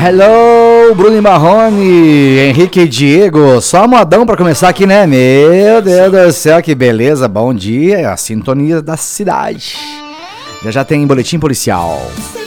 Hello, Bruno e Marrone, Henrique e Diego, só modão pra começar aqui, né? Meu Deus do céu, que beleza, bom dia, a sintonia da cidade. Já tem boletim policial.